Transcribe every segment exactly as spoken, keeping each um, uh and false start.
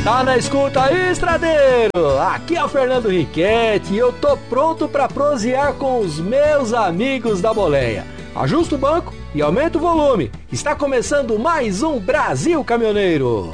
Tá na escuta aí, estradeiro? Aqui é o Fernando Riquetti e eu tô pronto pra prosear com os meus amigos da boleia. Ajusta o banco e aumenta o volume. Está começando mais um Brasil Caminhoneiro.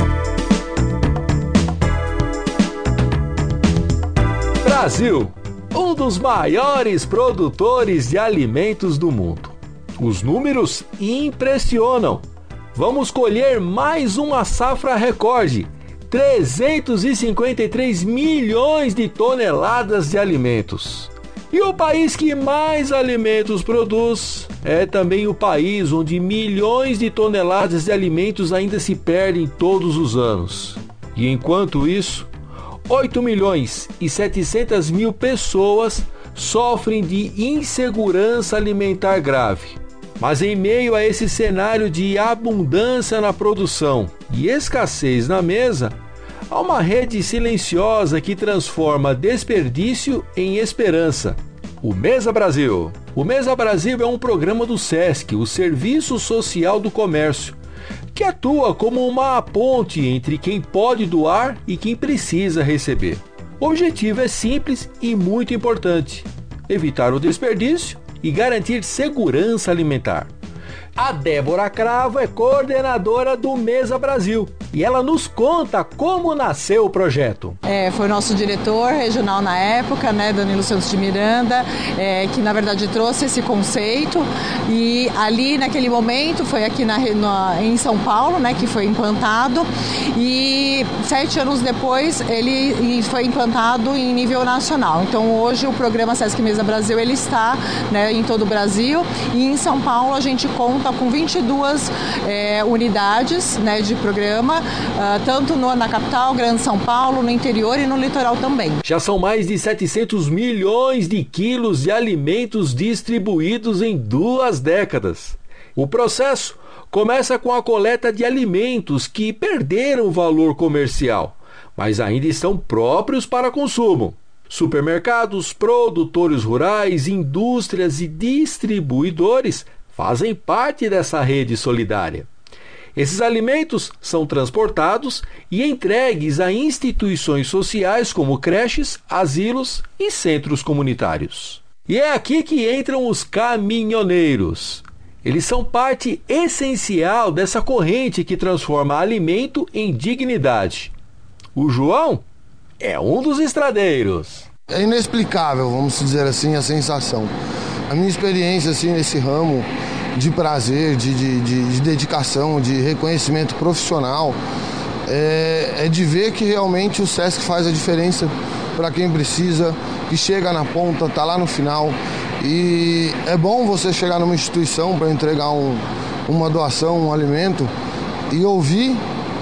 Brasil, um dos maiores produtores de alimentos do mundo. Os números impressionam. Vamos colher mais uma safra recorde. trezentos e cinquenta e três milhões de toneladas de alimentos. E o país que mais alimentos produz é também o país onde milhões de toneladas de alimentos ainda se perdem todos os anos. E enquanto isso, oito milhões e setecentas mil pessoas sofrem de insegurança alimentar grave. Mas em meio a esse cenário de abundância na produção e escassez na mesa, há uma rede silenciosa que transforma desperdício em esperança. O Mesa Brasil. O Mesa Brasil é um programa do SESC, o Serviço Social do Comércio, que atua como uma ponte entre quem pode doar e quem precisa receber. O objetivo é simples e muito importante: evitar o desperdício e garantir segurança alimentar. A Débora Cravo é coordenadora do Mesa Brasil e ela nos conta como nasceu o projeto. É, foi nosso diretor regional na época, né, Danilo Santos de Miranda, é, que na verdade trouxe esse conceito, e ali naquele momento foi aqui na, na, em São Paulo, né, que foi implantado, e sete anos depois ele foi implantado em nível nacional. Então hoje o programa Sesc Mesa Brasil ele está, né, em todo o Brasil, e em São Paulo a gente conta com vinte e duas é, unidades, né, de programa, uh, tanto no, na capital, Grande São Paulo, no interior e no litoral também. Já são mais de setecentos milhões de quilos de alimentos distribuídos em duas décadas. O processo começa com a coleta de alimentos que perderam valor comercial, mas ainda estão próprios para consumo. Supermercados, produtores rurais, indústrias e distribuidores fazem parte dessa rede solidária. Esses alimentos são transportados e entregues a instituições sociais como creches, asilos e centros comunitários. E é aqui que entram os caminhoneiros. Eles são parte essencial dessa corrente que transforma alimento em dignidade. O João é um dos estradeiros. É inexplicável, vamos dizer assim, a sensação. A minha experiência assim, nesse ramo de prazer, de, de, de, de dedicação, de reconhecimento profissional, é, é de ver que realmente o SESC faz a diferença para quem precisa, que chega na ponta, está lá no final. E é bom você chegar numa instituição para entregar um, uma doação, um alimento, e ouvir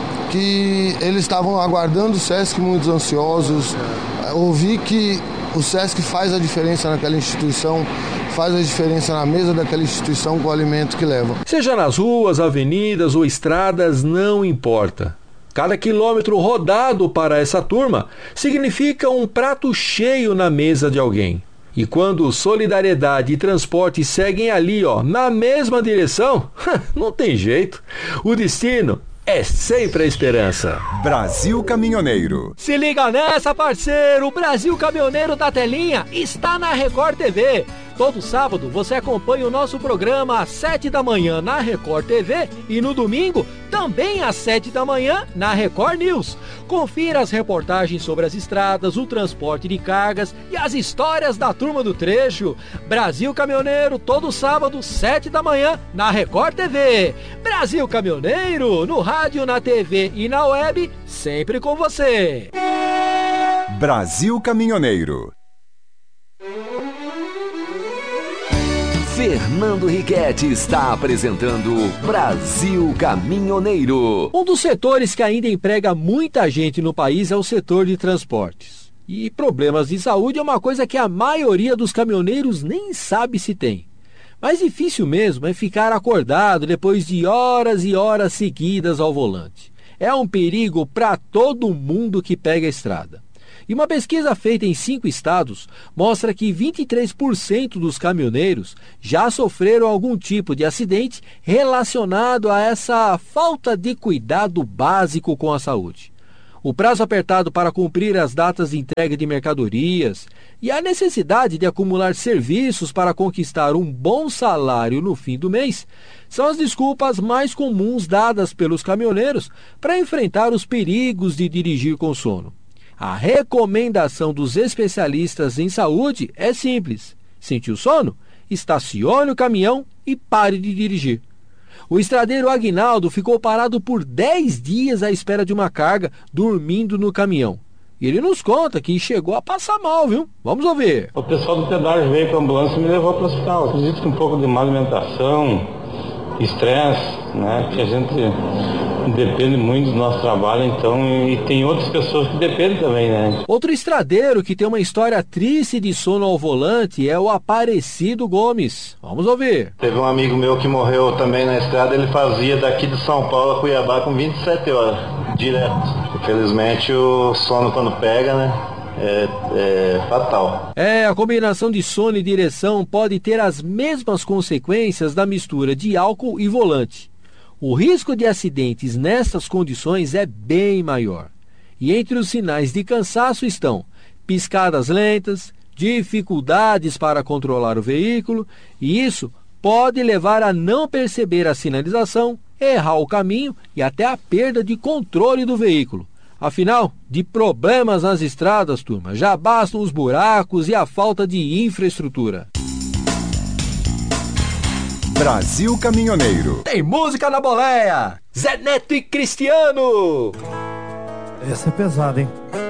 que eles estavam aguardando o SESC muito ansiosos, ouvir que o SESC faz a diferença naquela instituição, faz a diferença na mesa daquela instituição com o alimento que leva. Seja nas ruas, avenidas ou estradas, não importa. Cada quilômetro rodado para essa turma significa um prato cheio na mesa de alguém. E quando solidariedade e transporte seguem ali, ó, na mesma direção, não tem jeito. O destino é sempre a esperança. Brasil Caminhoneiro. Se liga nessa, parceiro! O Brasil Caminhoneiro da telinha está na Record T V. Todo sábado você acompanha o nosso programa às sete da manhã na Record T V e no domingo também às sete da manhã na Record News. Confira as reportagens sobre as estradas, o transporte de cargas e as histórias da turma do trecho. Brasil Caminhoneiro, todo sábado, sete da manhã na Record T V. Brasil Caminhoneiro, no rádio, na T V e na web, sempre com você. Brasil Caminhoneiro. Fernando Riquetti está apresentando Brasil Caminhoneiro. Um dos setores que ainda emprega muita gente no país é o setor de transportes. E problemas de saúde é uma coisa que a maioria dos caminhoneiros nem sabe se tem. Mais difícil mesmo é ficar acordado depois de horas e horas seguidas ao volante. É um perigo para todo mundo que pega a estrada. E uma pesquisa feita em cinco estados mostra que vinte e três por cento dos caminhoneiros já sofreram algum tipo de acidente relacionado a essa falta de cuidado básico com a saúde. O prazo apertado para cumprir as datas de entrega de mercadorias e a necessidade de acumular serviços para conquistar um bom salário no fim do mês são as desculpas mais comuns dadas pelos caminhoneiros para enfrentar os perigos de dirigir com sono. A recomendação dos especialistas em saúde é simples: sentiu sono? Estacione o caminhão e pare de dirigir. O estradeiro Aguinaldo ficou parado por dez dias à espera de uma carga, dormindo no caminhão. E ele nos conta que chegou a passar mal, viu? Vamos ouvir. O pessoal do pedágio veio com a ambulância e me levou para o hospital. Acredito que um pouco de má alimentação, estresse, né? Que a gente depende muito do nosso trabalho, então, e tem outras pessoas que dependem também, né? Outro estradeiro que tem uma história triste de sono ao volante é o Aparecido Gomes. Vamos ouvir. Teve um amigo meu que morreu também na estrada, ele fazia daqui de São Paulo a Cuiabá com vinte e sete horas, direto. Infelizmente o sono quando pega, né? É, é fatal. É, a combinação de sono e direção pode ter as mesmas consequências da mistura de álcool e volante. O risco de acidentes nessas condições é bem maior. E entre os sinais de cansaço estão piscadas lentas, dificuldades para controlar o veículo, e isso pode levar a não perceber a sinalização, errar o caminho e até a perda de controle do veículo. Afinal, de problemas nas estradas, turma, já bastam os buracos e a falta de infraestrutura. Brasil Caminhoneiro. Tem música na boleia! Zé Neto e Cristiano! Essa é pesada, hein?